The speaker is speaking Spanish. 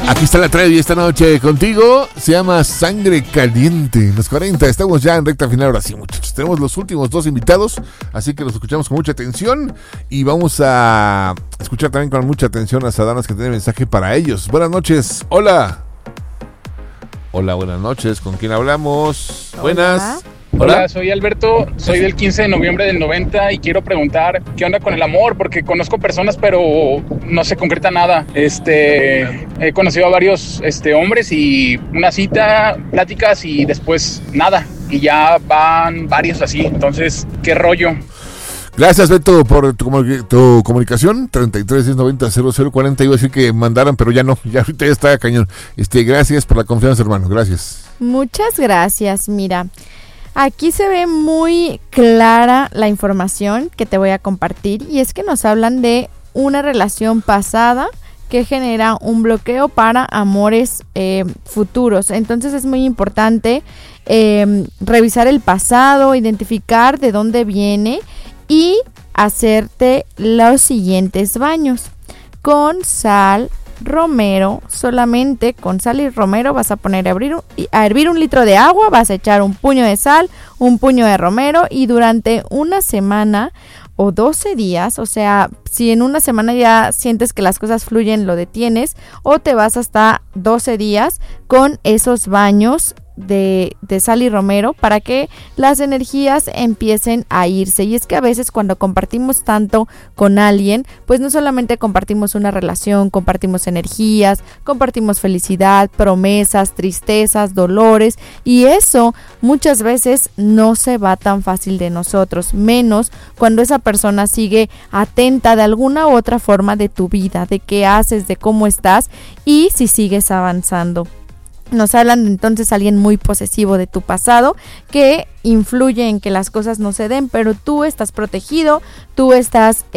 Aquí está la Trevi esta noche contigo. Se llama Sangre Caliente. Los 40, estamos ya en recta final. Ahora sí, muchachos. Tenemos los últimos 2 invitados, así que los escuchamos con mucha atención. Y vamos a escuchar también con mucha atención a Sadanas, que tiene mensaje para ellos. Buenas noches. Hola. Hola, buenas noches. ¿Con quién hablamos? Hola. Buenas. Hola, soy Alberto, soy del 15 de noviembre del 90 y quiero preguntar qué onda con el amor, porque conozco personas pero no se concreta nada. He conocido a varios hombres y una cita, pláticas y después nada. Y ya van varios así, entonces, ¿qué rollo? Gracias, Beto, por tu comunicación. 33-1090-0040. Iba a decir que mandaran, pero ya no. Ya ahorita ya está cañón. Gracias por la confianza, hermano. Gracias. Muchas gracias. Mira, aquí se ve muy clara la información que te voy a compartir. Y es que nos hablan de una relación pasada que genera un bloqueo para amores futuros. Entonces es muy importante revisar el pasado, identificar de dónde viene y hacerte los siguientes baños. Con sal, romero, solamente con sal y romero vas a poner a hervir 1 litro de agua, vas a echar un puño de sal, un puño de romero y durante una semana o 12 días, o sea, si en una semana ya sientes que las cosas fluyen, lo detienes, o te vas hasta 12 días con esos baños de sal y romero para que las energías empiecen a irse. Y es que a veces cuando compartimos tanto con alguien, pues no solamente compartimos una relación, compartimos energías, compartimos felicidad, promesas, tristezas, dolores, y eso muchas veces no se va tan fácil de nosotros, menos cuando esa persona sigue atenta de alguna u otra forma de tu vida, de qué haces, de cómo estás y si sigues avanzando. Nos hablan entonces alguien muy posesivo de tu pasado que influye en que las cosas no se den, pero tú estás protegido, tú estás